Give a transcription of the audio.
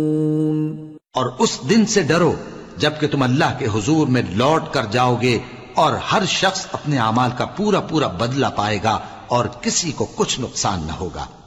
और उस दिन से डरो जबकि तुम अल्लाह के हुजूर में लौट कर जाओगे और हर शख्स अपने अमाल का पूरा पूरा बदला पाएगा और किसी को कुछ नुकसान न होगा।